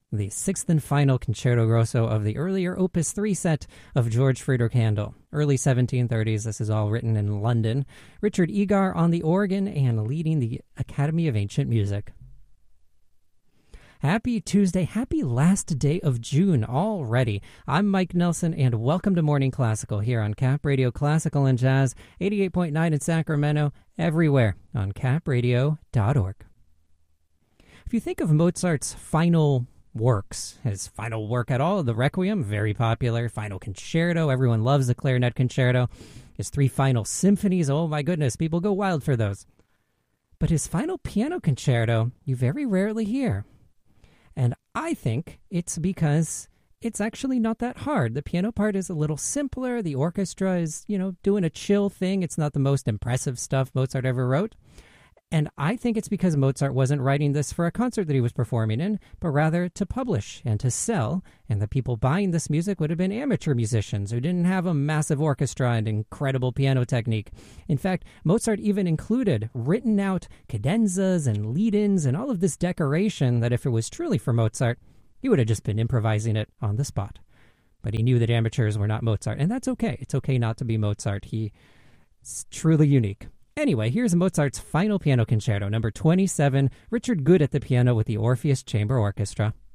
the sixth and final concerto grosso of the earlier Opus 3 set of George Friedrich Handel. Early 1730s, this is all written in London. Richard Egar on the organ and leading the Academy of Ancient Music. Happy Tuesday, happy last day of June already. I'm Mike Nelson, and welcome to Morning Classical here on Cap Radio Classical and Jazz, 88.9 in Sacramento, everywhere on capradio.org. If you think of Mozart's final works, his final work at all, the Requiem, very popular, final concerto, everyone loves the clarinet concerto, his three final symphonies, oh my goodness, people go wild for those. But his final piano concerto, you very rarely hear. And I think it's because it's actually not that hard. The piano part is a little simpler. The orchestra is, doing a chill thing. It's not the most impressive stuff Mozart ever wrote. And I think it's because Mozart wasn't writing this for a concert that he was performing in, but rather to publish and to sell. And the people buying this music would have been amateur musicians who didn't have a massive orchestra and incredible piano technique. In fact, Mozart even included written out cadenzas and lead-ins and all of this decoration that if it was truly for Mozart, he would have just been improvising it on the spot. But he knew that amateurs were not Mozart, and that's okay. It's okay not to be Mozart. He's truly unique. Anyway, here's Mozart's final piano concerto, number 27, Richard Good at the piano with the Orpheus Chamber Orchestra.